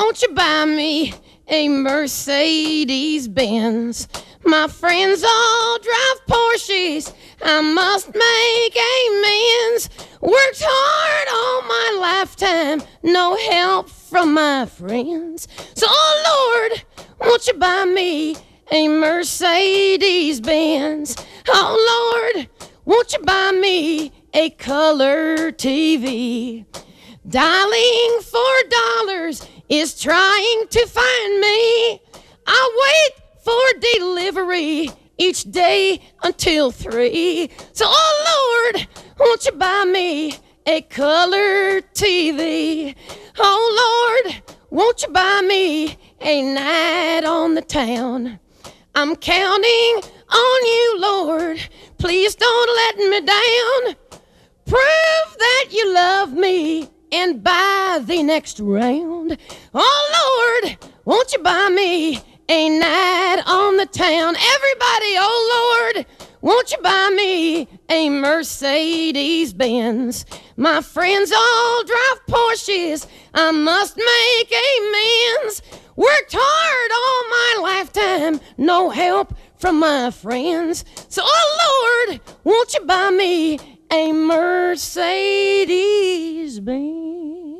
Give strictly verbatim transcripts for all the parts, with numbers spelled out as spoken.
won't you buy me a Mercedes Benz? My friends all drive Porsches, I must make amends. Worked hard all my lifetime, no help from my friends. So, oh Lord, won't you buy me a Mercedes Benz? Oh Lord, won't you buy me a color T V? Dialing for dollars is trying to find me. I wait for delivery each day until three. So, oh Lord, won't you buy me a color T V? Oh Lord, won't you buy me a night on the town? I'm counting on you, Lord. Please don't let me down. Prove that you love me and buy the next round. Oh Lord, won't you buy me a night on the town? Everybody, oh Lord, won't you buy me a Mercedes Benz? My friends all drive Porsches, I must make amends. Worked hard all my lifetime, no help from my friends. So, oh Lord, won't you buy me a Mercedes Benz?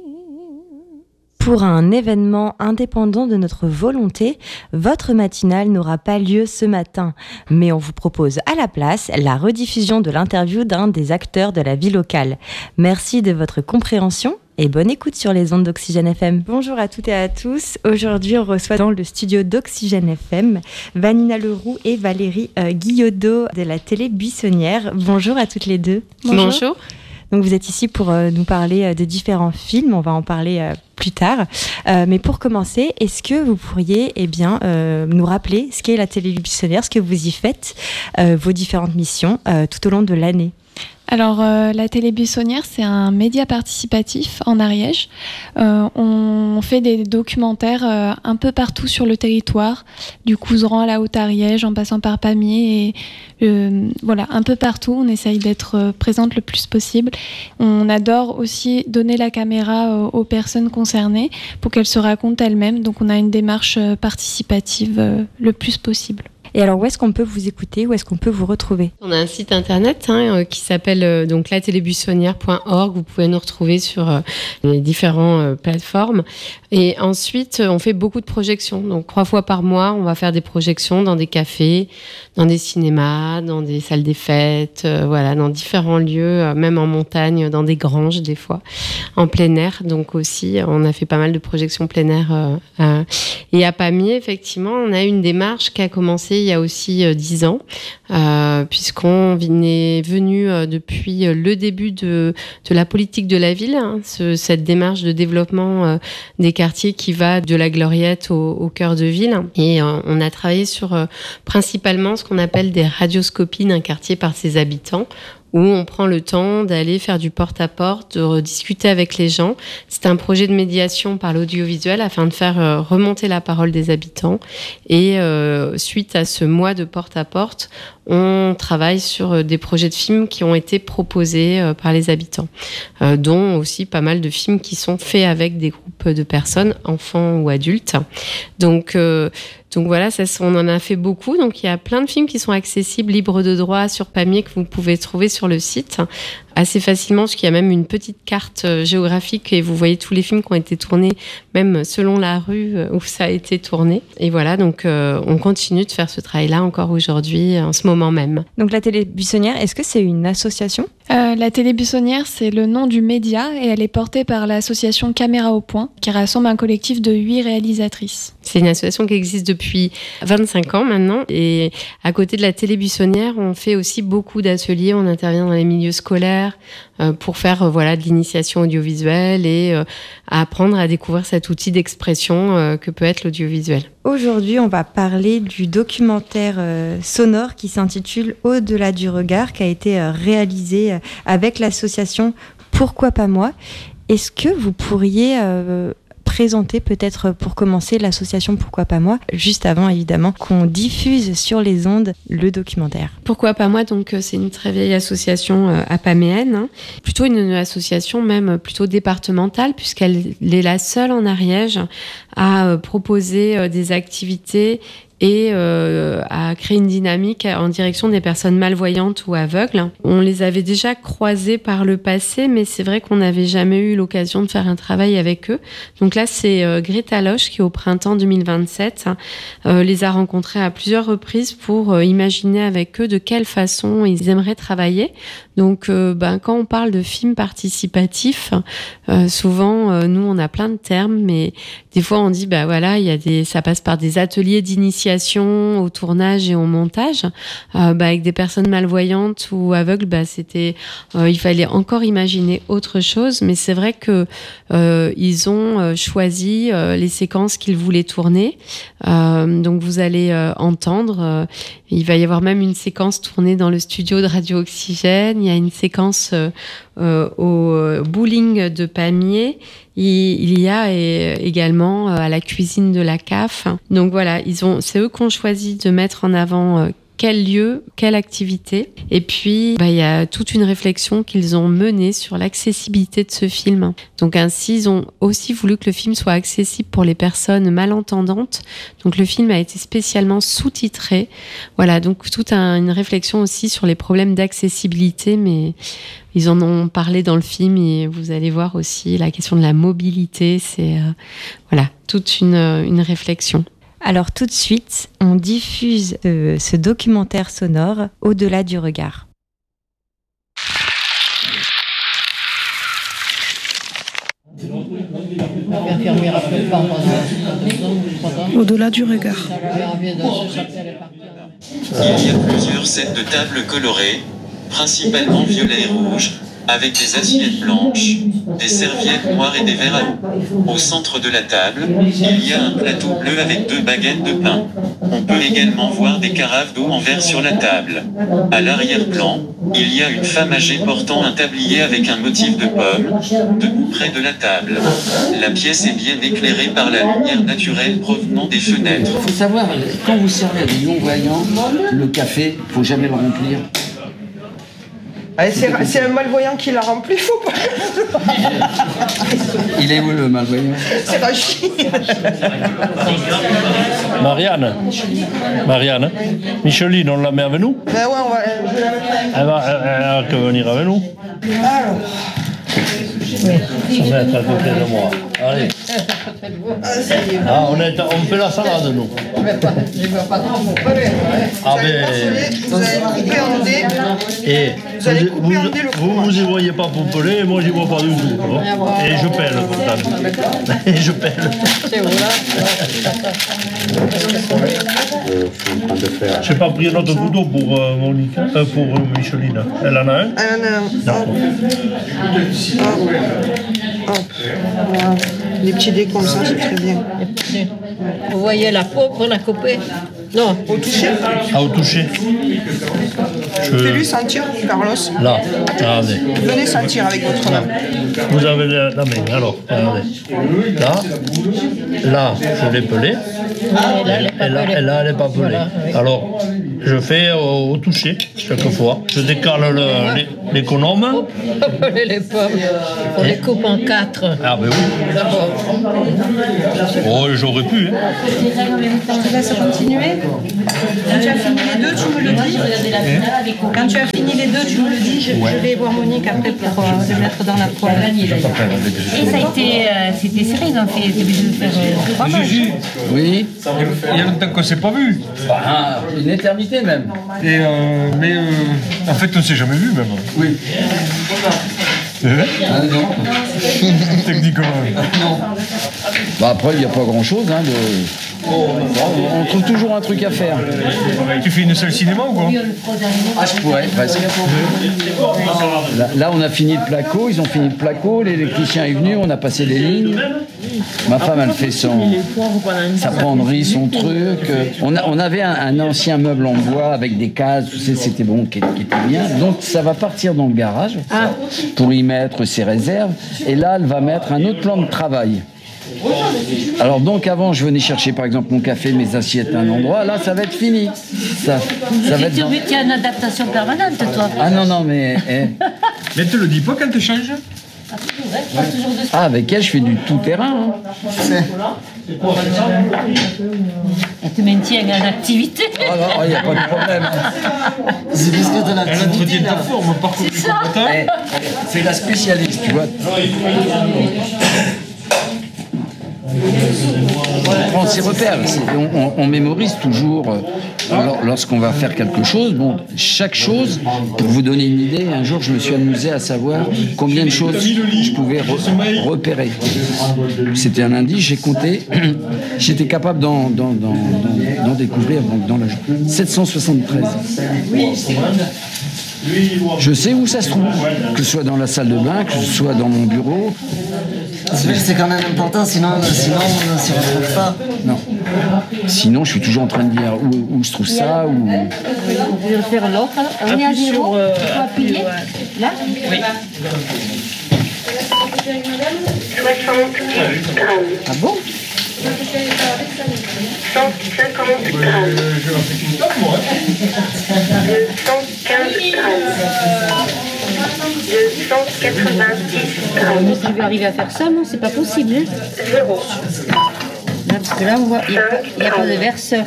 Pour un événement indépendant de notre volonté, votre matinale n'aura pas lieu ce matin. Mais on vous propose à la place la rediffusion de l'interview d'un des acteurs de la vie locale. Merci de votre compréhension et bonne écoute sur les ondes d'Oxygène F M. Bonjour à toutes et à tous. Aujourd'hui, on reçoit dans le studio d'Oxygène F M Vanina Leroux et Valérie euh, Guillodeau de la télé Buissonnière. Bonjour à toutes les deux. Bonjour. Bonjour. Donc vous êtes ici pour euh, nous parler euh, de différents films, on va en parler euh, plus tard. Euh, mais pour commencer, est-ce que vous pourriez eh bien, euh, nous rappeler ce qu'est la télé Buissonnière, ce que vous y faites, euh, vos différentes missions euh, tout au long de l'année? Alors, euh, la télé Buissonnière, c'est un média participatif en Ariège. Euh, on fait des documentaires euh, un peu partout sur le territoire, du Couserans à la Haute-Ariège, en passant par Pamiers. Et, euh, voilà, un peu partout, on essaye d'être euh, présente le plus possible. On adore aussi donner la caméra euh, aux personnes concernées pour qu'elles se racontent elles-mêmes. Donc, on a une démarche euh, participative euh, le plus possible. Et alors, où est-ce qu'on peut vous écouter? Où est-ce qu'on peut vous retrouver? On a un site internet hein, euh, qui s'appelle euh, donc la télé buissonnière point org. Vous pouvez nous retrouver sur euh, les différentes euh, plateformes. Et ensuite, euh, on fait beaucoup de projections. Donc, trois fois par mois, on va faire des projections dans des cafés, dans des cinémas, dans des salles des fêtes, euh, voilà, dans différents lieux, euh, même en montagne, dans des granges des fois, en plein air. Donc aussi, on a fait pas mal de projections plein air. Euh, euh, et à Pamiers, effectivement, on a une démarche qui a commencé il y a aussi euh, dix ans, euh, puisqu'on est venu euh, depuis le début de, de la politique de la ville, hein, ce, cette démarche de développement euh, des quartiers qui va de la Gloriette au, au cœur de ville. Et euh, on a travaillé sur euh, principalement ce qu'on appelle des radioscopies d'un quartier par ses habitants, où on prend le temps d'aller faire du porte-à-porte, de rediscuter avec les gens. C'est un projet de médiation par l'audiovisuel afin de faire euh, remonter la parole des habitants. Et euh, suite à ce mois de porte-à-porte, on travaille sur des projets de films qui ont été proposés euh, par les habitants, euh, dont aussi pas mal de films qui sont faits avec des groupes de personnes, enfants ou adultes. Donc, euh, donc voilà, ça, on en a fait beaucoup. Donc il y a plein de films qui sont accessibles, libres de droit sur Pamiers, que vous pouvez trouver sur le site assez facilement, parce qu'il y a même une petite carte géographique et vous voyez tous les films qui ont été tournés, même selon la rue où ça a été tourné. Et voilà, donc euh, on continue de faire ce travail-là encore aujourd'hui, en ce moment même. Donc la télé Buissonnière, est-ce que c'est une association ? Euh, la télé Buissonnière, c'est le nom du média et elle est portée par l'association Caméra au Point, qui rassemble un collectif de huit réalisatrices. C'est une association qui existe depuis vingt-cinq ans maintenant. Et à côté de la télé Buissonnière, on fait aussi beaucoup d'ateliers. On intervient dans les milieux scolaires euh, pour faire euh, voilà, de l'initiation audiovisuelle et euh, apprendre à découvrir cet outil d'expression euh, que peut être l'audiovisuel. Aujourd'hui, on va parler du documentaire euh, sonore qui s'intitule « Au-delà du regard » qui a été euh, réalisé euh, avec l'association Pourquoi pas moi ? Est-ce que vous pourriez euh, présenter peut-être pour commencer l'association Pourquoi pas moi, juste avant évidemment qu'on diffuse sur les ondes le documentaire. Pourquoi pas moi, donc c'est une très vieille association euh, apaméenne, hein. Plutôt une, une association même plutôt départementale puisqu'elle est la seule en Ariège à euh, proposer euh, des activités et euh, à créer une dynamique en direction des personnes malvoyantes ou aveugles. On les avait déjà croisés par le passé, mais c'est vrai qu'on n'avait jamais eu l'occasion de faire un travail avec eux. Donc là, c'est euh, Greta Loche qui, au printemps deux mille vingt-sept, euh, les a rencontrés à plusieurs reprises pour euh, imaginer avec eux de quelle façon ils aimeraient travailler. Donc, euh, ben, quand on parle de film participatif, euh, souvent, euh, nous, on a plein de termes, mais des fois, on dit, bah voilà, il y a des, ça passe par des ateliers d'initiation au tournage et au montage. Euh, bah, avec des personnes malvoyantes ou aveugles, bah, c'était, euh, il fallait encore imaginer autre chose, mais c'est vrai que euh, ils ont euh, choisi euh, les séquences qu'ils voulaient tourner. Euh, donc, vous allez euh, entendre. Euh, il va y avoir même une séquence tournée dans le studio de Radio Oxygène. Il y a une séquence euh, euh, au bowling de Pamiers. Il y a également à la cuisine de la C A F. Donc voilà, ils ont, c'est eux qui ont choisi de mettre en avant quel lieu, quelle activité. Et puis, bah, il y a toute une réflexion qu'ils ont menée sur l'accessibilité de ce film. Donc ainsi, ils ont aussi voulu que le film soit accessible pour les personnes malentendantes. Donc le film a été spécialement sous-titré. Voilà, donc toute un, une réflexion aussi sur les problèmes d'accessibilité, mais ils en ont parlé dans le film et vous allez voir aussi la question de la mobilité. C'est euh, voilà, toute une, une réflexion. Alors tout de suite, on diffuse ce, ce documentaire sonore Au-delà du regard. Au-delà du regard. Il y a plusieurs sets de tables colorées, principalement violet et rouge, avec des assiettes blanches, des serviettes noires et des verres à eau. Au centre de la table, il y a un plateau bleu avec deux baguettes de pain. On peut également voir des carafes d'eau en verre sur la table. À l'arrière-plan, il y a une femme âgée portant un tablier avec un motif de pomme, debout près de la table. La pièce est bien éclairée par la lumière naturelle provenant des fenêtres. Il faut savoir, quand vous servez à des non-voyants, le café, il ne faut jamais le remplir. Allez, c'est, c'est un malvoyant qui l'a rempli, faut pas. Il est où le malvoyant? C'est Rachid. Marianne. Marianne. Micheline, on la met avec nous? Ben ouais, on va. Elle va, elle, elle va venir avec nous. Alors. Ça va être à côté de moi. Allez. Ah, on, est, on fait la salade, nous. Ah, ben. Vous allez couper en dés. Et vous allez couper en dés le Vous, vous y voyez pas pompeler, et moi j'y vois pas du tout. Hein. Et je pèle, pourtant. Et je pèle. Je n'ai pas pris un autre couteau pour euh, Monica, euh, pour euh, Micheline. Elle en a un? Elle en a un. D'accord. Hop. Voilà. Les petits dés comme ça, c'est très bien. Vous voyez la peau qu'on a coupée? Non. Au toucher? Ah, au toucher. Je... Fais-lui sentir, Carlos. Là, regardez. Venez sentir avec votre main. Vous avez la, la main, alors, regardez. Là, là, je l'ai pelée. Et là, elle n'est pas Et là, pelée. et là, elle n'est pas pelée. Voilà, oui. Alors, je fais au, au toucher, chaque fois. Je décale le, les, l'économe. Les pommes, on les coupe en quatre. Ah, ben oui. D'abord. Oh, j'aurais pu, hein. Je te laisse continuer. Quand tu as fini les deux, tu me le dis. Quand tu as fini les deux, tu me le dis. Je, Ouais. je vais voir Monique après pour euh, le mettre dans la poêle. Et ça a été, euh, c'était serré, ils ont fait, t'es obligé de faire euh, trois manches. Oui. Il y a longtemps qu'on ne s'est pas vu. Bah, une éternité même. Et euh, mais euh, en fait, on ne s'est jamais vu même. Oui. C'est vrai? Ah non. Techniquement. Non. Bah après, il n'y a pas grand-chose. Hein, de... On trouve toujours un truc à faire. Tu fais une seule cinéma ou quoi? Ah, je pourrais, presque. Là, là, on a fini le placo, ils ont fini le placo, l'électricien est venu, on a passé les lignes. Ma femme, elle fait son, sa penderie, son truc. On, a, on avait un, un ancien meuble en bois avec des cases, tout ça, c'était bon, qui, qui était bien. Donc, ça va partir dans le garage pour y mettre ses réserves. Et là, elle va mettre un autre plan de travail. Alors donc avant, je venais chercher par exemple mon café, mes assiettes à un endroit. Là, ça va être fini. Ça, ça va être dans... Tu as une adaptation permanente, toi. Ah non, non, mais... Eh. Mais te le dis pas quand tu changes? Ah, avec elle, je fais du tout-terrain. Hein. Elle te maintient en activité. Ah non, il n'y a pas de problème. C'est parce que tu as l'activité. Elle entretient ta forme, par contre. Eh, c'est la spécialiste, tu vois. On prend ses repères, on, on, on mémorise toujours euh, lorsqu'on va faire quelque chose. Bon, chaque chose, pour vous donner une idée, un jour je me suis amusé à savoir combien de choses je pouvais re- repérer. C'était un indice, j'ai compté, j'étais capable d'en, d'en, d'en, d'en, d'en découvrir donc dans la sept cent soixante-treize. Je sais où ça se trouve, que ce soit dans la salle de bain, que ce soit dans mon bureau. C'est quand même important, sinon, sinon on ne s'y retrouve pas. Non. Sinon, je suis toujours en train de dire où, où se trouve ça. Où... Vous pouvez le faire l'autre. On est à zéro. Il faut appuyer. Là oui. soixante-dix grammes. Ah bon? cent cinquante grammes. deux cent quinze grammes. deux cent quatre-vingt-dix grammes. Si je vais arriver à faire ça, non, c'est pas possible. Hein. Zéro. Là, parce que là, on voit, il n'y a, a pas de verseur.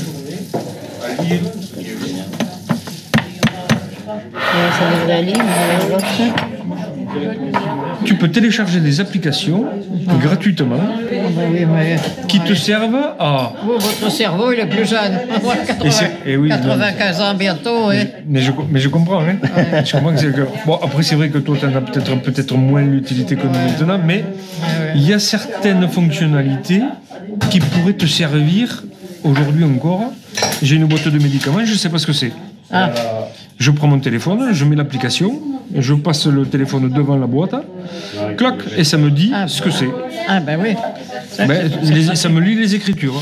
Ça devrait aller, mais l'autre. Tu peux télécharger des applications gratuitement qui te servent à... Oh, votre cerveau, il est plus jeune. quatre-vingts, et oui, quatre-vingt-quinze ans bientôt. Oui. Mais, je, mais je comprends. Hein. Ouais. Je comprends que c'est que... Bon, après, c'est vrai que toi, tu en as peut-être, peut-être moins l'utilité que nous maintenant, mais il y a certaines fonctionnalités qui pourraient te servir aujourd'hui encore. J'ai une boîte de médicaments, je ne sais pas ce que c'est. Ah. Je prends mon téléphone, je mets l'application, je passe le téléphone devant la boîte, clac, et ça me dit ah, ce que c'est. Ah ben oui. Ça, ben, les, ça me lit les écritures.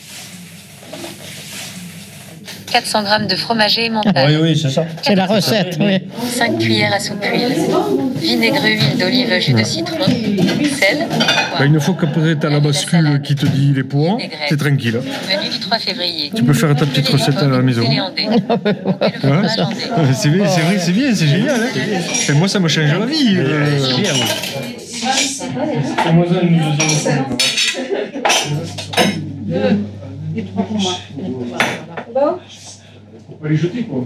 quatre cents grammes de fromager montagne. Oui, oui, c'est ça. C'est la recette, oui. cinq cuillères à soupe huile. Vinaigre, huile d'olive, jus de citron, sel. Ben, une fois qu'après tu as la bascule qui te dit les poids, t'es tranquille. Menu du trois février. Tu peux faire ta petite recette à la maison. Ouais. C'est bien, c'est vrai, c'est bien, c'est génial. Hein. Et moi, ça me change la vie. Euh... C'est bien, Bon. On va les jeter, quoi.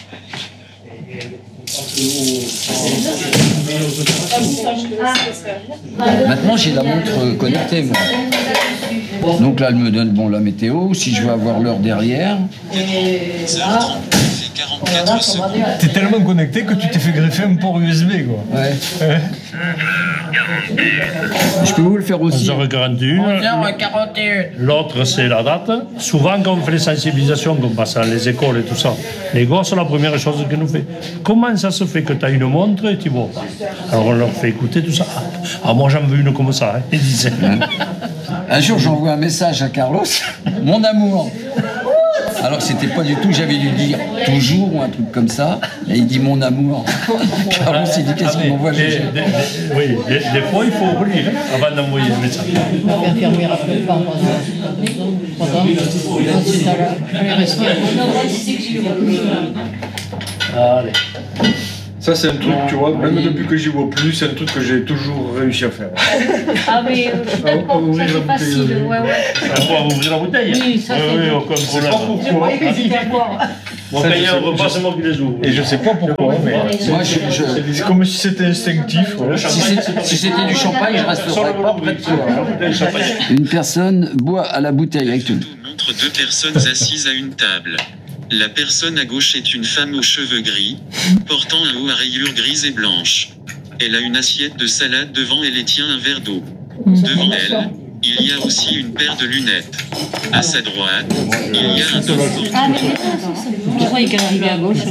Maintenant, j'ai la montre connectée, moi. Donc là, elle me donne bon, la météo, si je veux avoir l'heure derrière. T'es tellement connecté que tu t'es fait greffer un port U S B, quoi. Ouais. ouais. Je peux vous le faire aussi. onze heures quarante et une. onze heures quarante et une. L'autre, c'est la date. Souvent, quand on fait les sensibilisations, qu'on passe dans les écoles et tout ça, les gosses, la première chose qu'ils nous font, comment ça se fait que tu as une montre et tu vois pas? Alors on leur fait écouter tout ça. Ah, moi, j'en veux une comme ça, hein, ils disaient. Un jour, j'envoie un message à Carlos, mon amour. Alors que c'était pas du tout, j'avais dû dire toujours ou un truc comme ça, et il dit mon amour. Carlos s'est dit qu'est-ce qu'il m'envoie. des, des, des, Oui, des, des fois il faut relire hein, avant d'envoyer le message. L'infirmière a fait pas Allez. Ça, c'est un truc, tu vois, même depuis que j'y vois plus, c'est un truc que j'ai toujours réussi à faire. Ah, mais euh, à ouvrir la bouteille. Facile, ouais, ouais. À ouvrir la bouteille. Oui, ça, oui, oui, aucun problème. Pourquoi. Bon, quand il y a un repas, c'est moi qui les ouvre. Et je sais pas pourquoi, mais moi, je, je... c'est comme si c'était instinctif. Voilà. Si, si c'était du champagne, je resterais pas près de toi. Une personne boit à la bouteille avec tout. Montre deux personnes assises à une table. La personne à gauche est une femme aux cheveux gris, portant un haut à rayures grises et blanches. Elle a une assiette de salade devant elle et tient un verre d'eau. Devant elle, il y a aussi une paire de lunettes. À sa droite, il y a un tampon. Ah, mais je croyais qu'elle arrivait à gauche.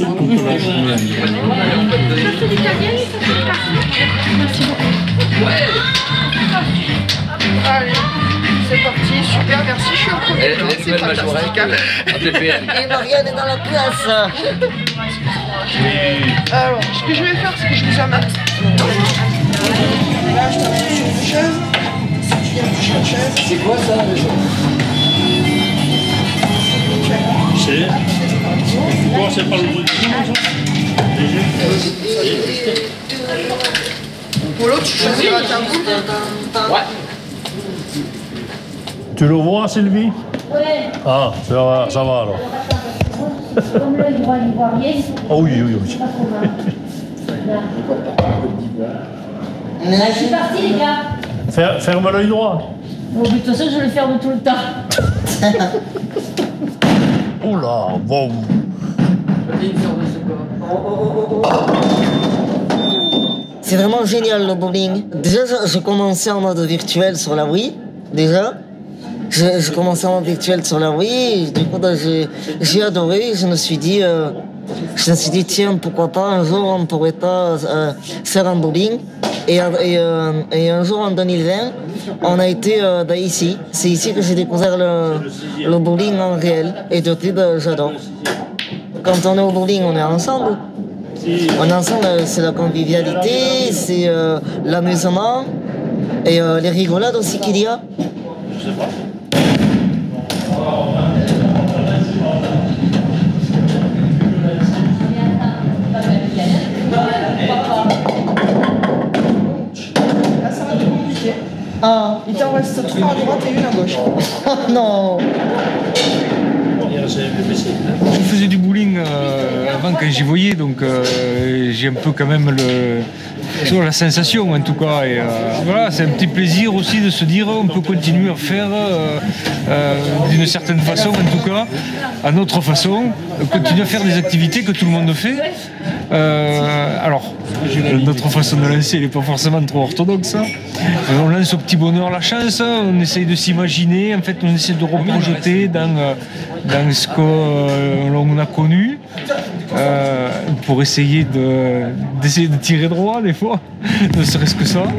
Allez, c'est parti, super, merci, je suis au premier plan, c'est fantastique. Et Marianne est dans la classe. Alors, ce que je vais faire, c'est que je vous amène. Là, je t'amène sur une chaise. Si tu viens toucher C'est quoi ça? C'est... Quoi, c'est pas le bruit? Pour l'autre, tu choisiras ta boule. Ouais. Tu le vois, Sylvie? Ouais. Ah, ça va, ça va alors. Comme le droit d'ivoirien. Oh oui, oui, oui. Là, je suis partie, les gars. Fer- ferme l'œil droit. Bon, de toute façon, je le ferme tout le temps. Oula, bon. C'est vraiment génial le bowling. Déjà, je, je commençais en mode virtuel sur la Wii, déjà. Je, je commençais en mode virtuel sur la Wii, et du coup, j'ai, j'ai adoré. Je me suis dit, euh, je me suis dit, tiens, pourquoi pas, un jour, on pourrait pas euh, faire un bowling. Et, et, euh, et un jour, en deux mille vingt, on a été euh, bah, ici. C'est ici que j'ai découvert le, le bowling en réel. Et depuis, bah, j'adore. Quand on est au bowling, on est ensemble. On est ensemble, c'est la convivialité, c'est euh, l'amusement et euh, les rigolades aussi qu'il y a. Je sais pas. Là, ça va être compliqué. Ah, il t'en reste trois à droite et une à gauche. Oh non! Je faisais du bowling euh, avant quand j'y voyais, donc euh, j'ai un peu quand même le, sur la sensation en tout cas. Et, euh, voilà, c'est un petit plaisir aussi de se dire on peut continuer à faire euh, euh, d'une certaine façon, en tout cas, à notre façon, continuer à faire des activités que tout le monde fait. Euh, alors, notre façon de lancer, elle n'est pas forcément trop orthodoxe. Hein. On lance au petit bonheur la chance, on essaye de s'imaginer, en fait, on essaie de reprojeter dans, dans ce qu'on a connu euh, pour essayer de, d'essayer de tirer droit, des fois, ne serait-ce que ça.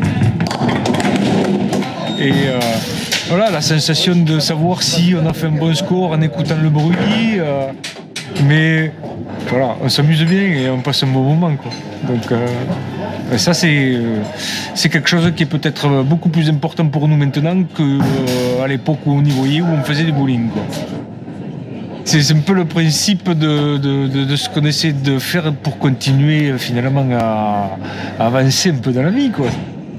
Et euh, voilà, la sensation de savoir si on a fait un bon score en écoutant le bruit. Euh, mais voilà, on s'amuse bien et on passe un bon moment, quoi. Donc euh, ça, c'est, euh, c'est quelque chose qui est peut-être beaucoup plus important pour nous maintenant qu'à euh, l'époque où on y voyait, où on faisait du bowling, quoi. C'est, c'est un peu le principe de, de, de, de ce qu'on essaie de faire pour continuer finalement à, à avancer un peu dans la vie, quoi.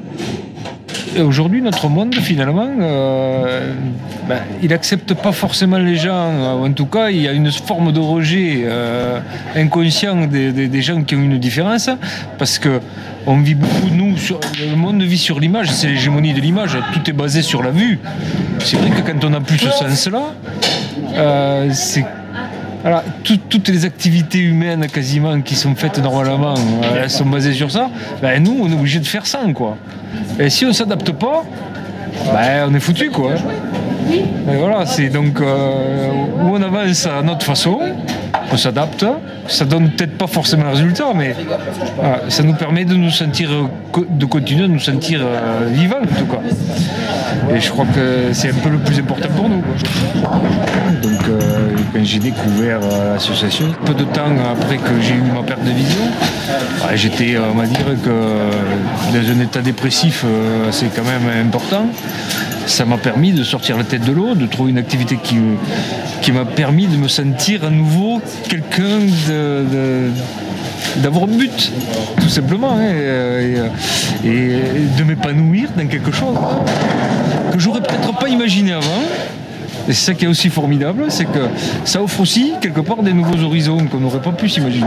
Et aujourd'hui, notre monde, finalement, euh, ben, il n'accepte pas forcément les gens. En tout cas, il y a une forme de rejet euh, inconscient des, des, des gens qui ont une différence, parce que on vit beaucoup, nous, sur, le monde vit sur l'image, c'est l'hégémonie de l'image, tout est basé sur la vue. C'est vrai que quand on n'a plus ce sens-là, euh, c'est... Voilà, tout, toutes les activités humaines quasiment qui sont faites normalement, euh, elles sont basées sur ça. Ben, nous, on est obligé de faire ça, quoi. Et si on s'adapte pas, ben, on est foutu, quoi. Et voilà, c'est donc euh, où on avance à notre façon, on s'adapte. Ça donne peut-être pas forcément le résultat, mais voilà, ça nous permet de nous sentir, de continuer à nous sentir euh, vivants, en tout cas. Et je crois que c'est un peu le plus important pour nous, quoi. Donc euh, quand j'ai découvert euh, l'association, peu de temps après que j'ai eu ma perte de vision, ouais, j'étais, on va dire, que dans un état dépressif, euh, c'est quand même important. Ça m'a permis de sortir la tête de l'eau, de trouver une activité qui, qui m'a permis de me sentir à nouveau quelqu'un de, de, d'avoir un but, tout simplement, hein, et, et de m'épanouir dans quelque chose que j'aurais peut-être pas imaginé avant. Et c'est ça qui est aussi formidable, c'est que ça offre aussi quelque part des nouveaux horizons qu'on n'aurait pas pu s'imaginer.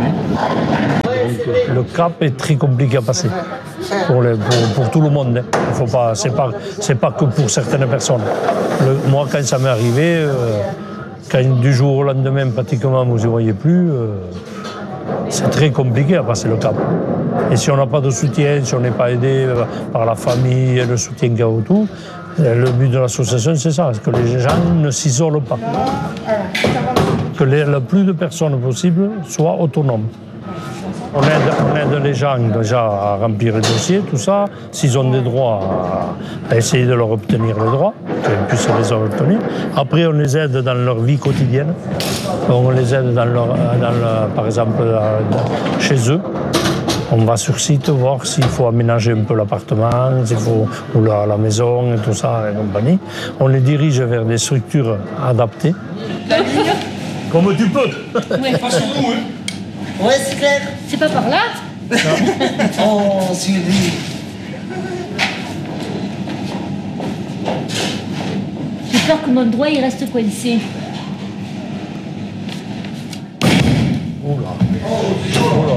Donc, le cap est très compliqué à passer pour, les, pour, pour tout le monde. Hein. Il faut pas, c'est pas, c'est pas que pour certaines personnes. Le, moi, quand ça m'est arrivé, euh, quand du jour au lendemain, pratiquement, vous n'y voyez plus, euh, c'est très compliqué à passer le cap. Et si on n'a pas de soutien, si on n'est pas aidé par la famille, le soutien qu'il y a autour, le but de l'association, c'est ça, c'est que les gens ne s'isolent pas. Que les, le plus de personnes possible soient autonomes. On aide, on aide les gens déjà à remplir les dossiers, tout ça. S'ils ont des droits, à, à essayer de leur obtenir les droits, qu'ils puissent les obtenir. Après, on les aide dans leur vie quotidienne. On les aide, dans leur, dans leur, par exemple, chez eux. On va sur site voir s'il faut aménager un peu l'appartement, s'il faut, ou la, la maison et tout ça et compagnie. On les dirige vers des structures adaptées. Comme tu peux. Ouais, Ouais, c'est clair. c'est pas par là? Oh, Sylvie. J'ai peur que mon doigt il reste coincé. Oula. Oula.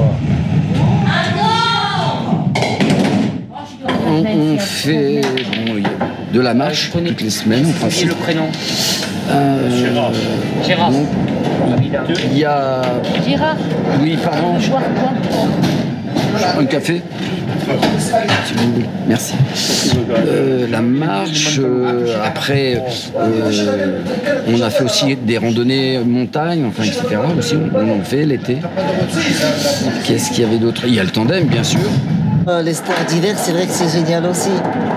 On, on fait bon, oui, de la marche toutes les semaines. On passe. le prénom Euh, Gérard. donc, il y a. Gérard, Oui, pardon. boire quoi? Un café si vous voulez. Merci. Euh, la marche, euh, après, euh, on a fait aussi des randonnées montagne, enfin, et cetera. Aussi, on en fait l'été. Qu'est-ce qu'il y avait d'autre? Il y a le tandem, bien sûr. Euh, les sports d'hiver, c'est vrai que c'est génial aussi.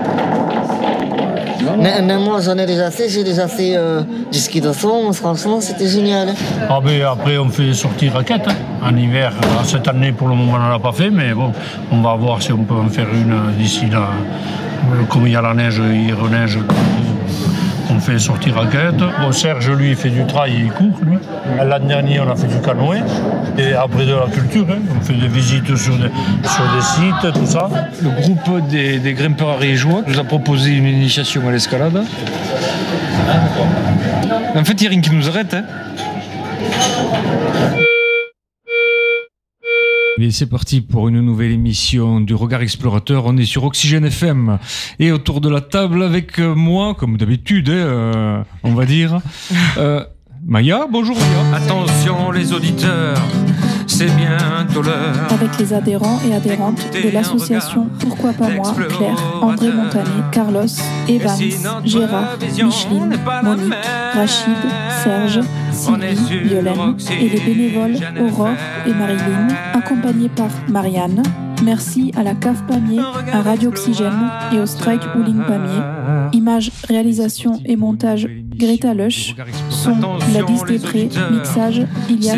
Mais, mais moi, j'en ai déjà fait. J'ai déjà fait euh, du ski de fond. Franchement, c'était génial. Ah ben après on fait sortir raquettes hein, en hiver. Alors, cette année pour le moment on n'en a pas fait, mais bon, on va voir si on peut en faire une euh, d'ici là. Euh, Comme il y a la neige, il reneige. On fait sortir raquettes. Bon, Serge lui il fait du trail et il court lui. L'année dernière on a fait du canoë. Et après de la culture, hein, on fait des visites sur des, sur des sites, tout ça. Le groupe des, des grimpeurs ariégeois nous a proposé une initiation à l'escalade. En fait, il n'y a rien qui nous arrête. Hein. Et c'est parti pour une nouvelle émission du Regard Explorateur. On est sur Oxygène F M et autour de la table avec moi, comme d'habitude, hein, euh, on va dire. Euh, Maya, bonjour Maya. Attention les auditeurs, c'est bientôt l'heure. Avec les adhérents et adhérentes de l'association Pourquoi pas moi, Claire, André Montané, Carlos, Evans, Gérard, Micheline, Monique, Rachid, Serge, Sylvie, Violaine et les bénévoles Aurore et Marilyn, accompagnés par Marianne. Merci à la Cave Pamiers, à Radio Oxygène et au Strike Bowling Pamiers. Images, réalisation et montage Greta Lush. Son Gladys Després, mixage Ilias